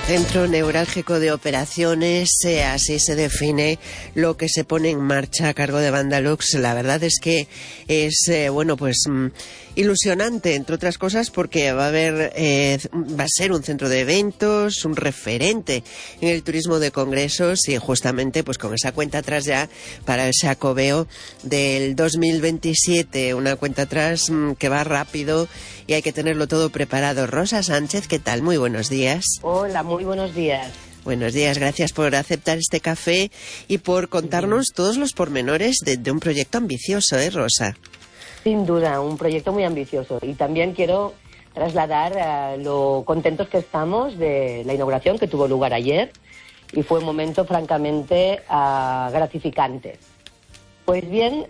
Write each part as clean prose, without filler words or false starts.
Centro Neurálgico de Operaciones, así se define lo que se pone en marcha a cargo de Vandalux. La verdad es que es, ilusionante, entre otras cosas, porque va a ser un centro de eventos, un referente en el turismo de congresos y justamente pues con esa cuenta atrás ya para el Xacobeo del 2027, una cuenta atrás que va rápido y hay que tenerlo todo preparado. Rosa Sánchez, ¿qué tal? Muy buenos días. Hola, muy buenos días. Buenos días, gracias por aceptar este café y por contarnos todos los pormenores de un proyecto ambicioso, Rosa? Sin duda, un proyecto muy ambicioso. Y también quiero trasladar lo contentos que estamos de la inauguración que tuvo lugar ayer y fue un momento francamente gratificante. Pues bien,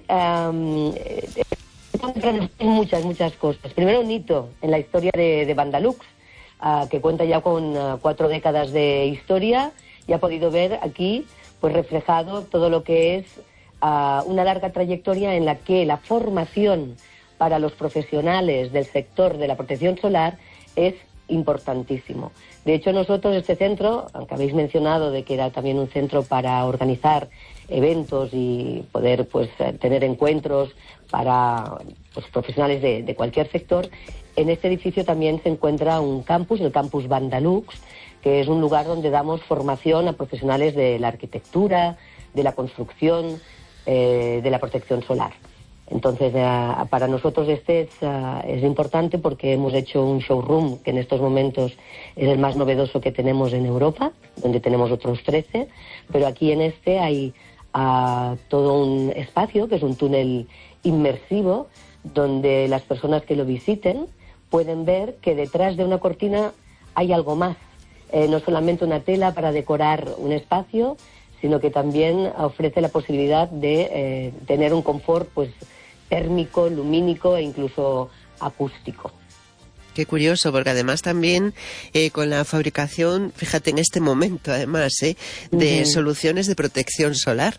muchas cosas. Primero, un hito en la historia de Vandalux, que cuenta ya con 4 décadas de historia y ha podido ver aquí pues reflejado todo lo que es una larga trayectoria en la que la formación para los profesionales del sector de la protección solar es importantísimo. De hecho, nosotros este centro, aunque habéis mencionado de que era también un centro para organizar eventos y poder pues tener encuentros para pues, profesionales de cualquier sector, en este edificio también se encuentra un campus, el campus Vandalux, que es un lugar donde damos formación a profesionales de la arquitectura, de la construcción, de la protección solar. Entonces, para nosotros este es importante porque hemos hecho un showroom que en estos momentos es el más novedoso que tenemos en Europa, donde tenemos otros 13, pero aquí en este hay todo un espacio que es un túnel inmersivo donde las personas que lo visiten pueden ver que detrás de una cortina hay algo más, no solamente una tela para decorar un espacio, sino que también ofrece la posibilidad de tener un confort pues térmico, lumínico e incluso acústico. Qué curioso, porque además también con la fabricación, fíjate en este momento además, de soluciones de protección solar.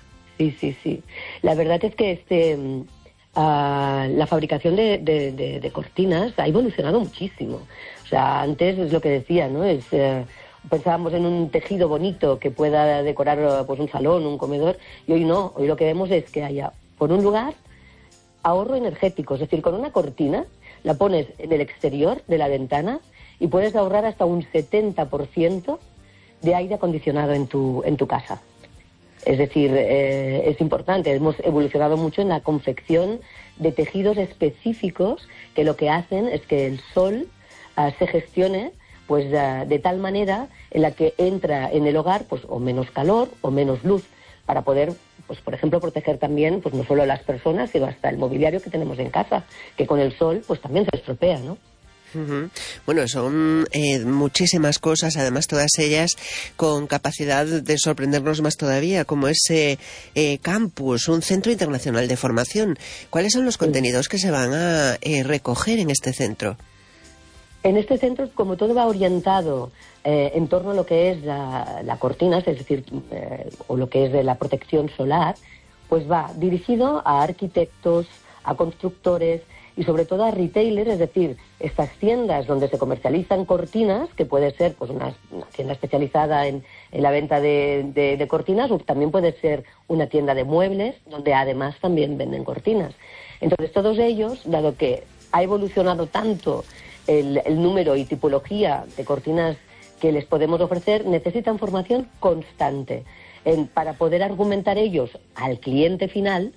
Sí. La verdad es que la fabricación de cortinas ha evolucionado muchísimo. O sea, antes es lo que decía, ¿no? Pensábamos en un tejido bonito que pueda decorar pues un salón, un comedor, y hoy no. Hoy lo que vemos es que haya, por un lugar, ahorro energético. Es decir, con una cortina la pones en el exterior de la ventana y puedes ahorrar hasta un 70% de aire acondicionado en tu casa. Es decir, es importante. Hemos evolucionado mucho en la confección de tejidos específicos que lo que hacen es que el sol se gestione pues de tal manera en la que entra en el hogar pues o menos calor o menos luz para poder, pues por ejemplo, proteger también pues no solo a las personas, sino hasta el mobiliario que tenemos en casa, que con el sol pues también se estropea, ¿no? Bueno, son muchísimas cosas, además todas ellas con capacidad de sorprendernos más todavía, como ese campus, un centro internacional de formación. ¿Cuáles son los contenidos que se van a recoger en este centro? En este centro, como todo va orientado en torno a lo que es la cortina, es decir, o lo que es de la protección solar, pues va dirigido a arquitectos, a constructores y sobre todo a retailers, es decir, estas tiendas donde se comercializan cortinas, que puede ser pues una tienda especializada en la venta de cortinas, o también puede ser una tienda de muebles, donde además también venden cortinas. Entonces, todos ellos, dado que ha evolucionado tanto el número y tipología de cortinas que les podemos ofrecer, necesitan formación constante para poder argumentar ellos al cliente final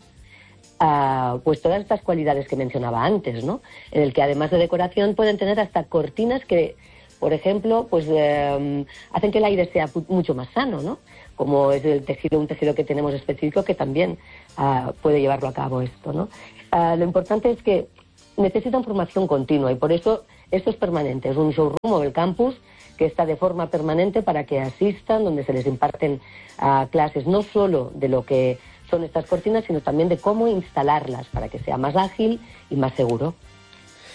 pues todas estas cualidades que mencionaba antes, ¿no? En el que además de decoración pueden tener hasta cortinas que, por ejemplo, pues hacen que el aire sea mucho más sano, ¿no? Como es un tejido que tenemos específico que también puede llevarlo a cabo esto, ¿no? Lo importante es que necesitan formación continua y por eso esto es permanente. Es un showroom o el campus que está de forma permanente para que asistan, donde se les imparten clases no solo de lo que son estas cortinas, sino también de cómo instalarlas para que sea más ágil y más seguro.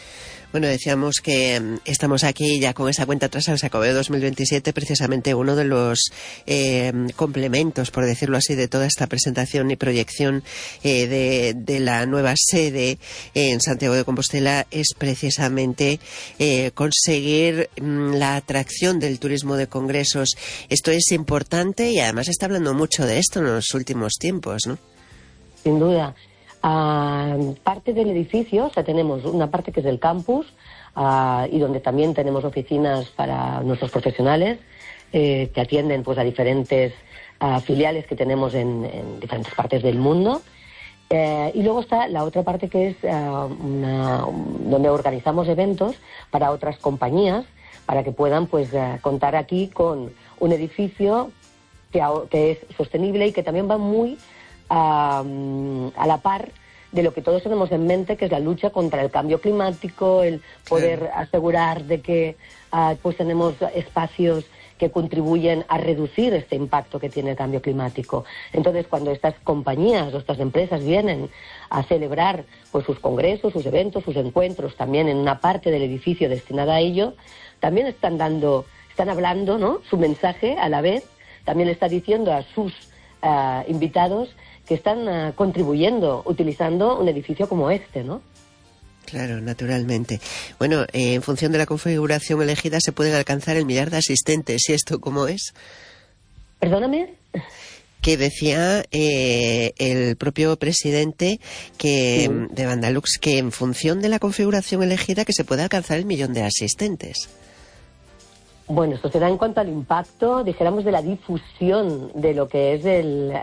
Bueno, decíamos que estamos aquí ya con esa cuenta atrás al Xacobeo 2027, precisamente uno de los complementos, por decirlo así, de toda esta presentación y proyección de la nueva sede en Santiago de Compostela es precisamente conseguir la atracción del turismo de congresos. Esto es importante y además se está hablando mucho de esto en los últimos tiempos, ¿no? Sin duda. Parte del edificio, o sea, tenemos una parte que es el campus y donde también tenemos oficinas para nuestros profesionales que atienden pues a diferentes filiales que tenemos en diferentes partes del mundo. Y luego está la otra parte que es donde organizamos eventos para otras compañías para que puedan pues contar aquí con un edificio que es sostenible y que también va muy a la par de lo que todos tenemos en mente, que es la lucha contra el cambio climático, el poder asegurar de que pues tenemos espacios que contribuyen a reducir este impacto que tiene el cambio climático. Entonces, cuando estas compañías o estas empresas vienen a celebrar pues sus congresos, sus eventos, sus encuentros, también en una parte del edificio destinada a ello, también están hablando, ¿no?, su mensaje a la vez, también le está diciendo a sus invitados que están contribuyendo, utilizando un edificio como este, ¿no? Claro, naturalmente. Bueno, en función de la configuración elegida se pueden alcanzar el 1 millar de asistentes. ¿Y esto cómo es? ¿Perdóname? Que decía el propio presidente de Bandalux que en función de la configuración elegida que se puede alcanzar el 1 millón de asistentes. Bueno, esto se da en cuanto al impacto, dijéramos, de la difusión de lo que es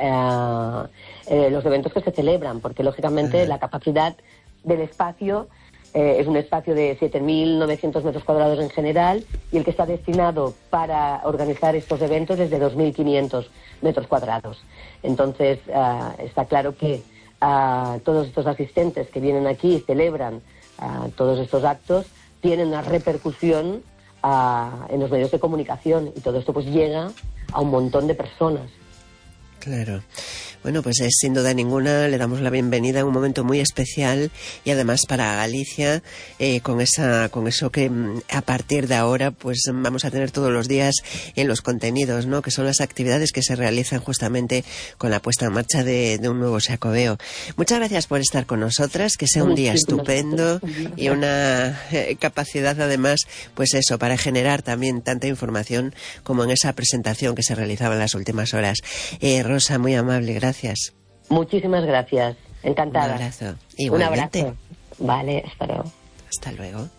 los eventos que se celebran, porque lógicamente la capacidad del espacio es un espacio de 7.900 metros cuadrados en general y el que está destinado para organizar estos eventos es de 2.500 metros cuadrados. Entonces, está claro que todos estos asistentes que vienen aquí y celebran todos estos actos tienen una repercusión en los medios de comunicación y todo esto pues llega a un montón de personas. Claro. Bueno, pues sin duda ninguna le damos la bienvenida en un momento muy especial y además para Galicia con eso que a partir de ahora pues vamos a tener todos los días en los contenidos, ¿no?, que son las actividades que se realizan justamente con la puesta en marcha de un nuevo Xacobeo. Muchas gracias por estar con nosotras, que sea un día estupendo y una capacidad además pues eso, para generar también tanta información como en esa presentación que se realizaba en las últimas horas. Rosa, muy amable, gracias. Muchísimas gracias, encantada. Un abrazo. Igualmente. Un abrazo. Vale, hasta luego. Hasta luego.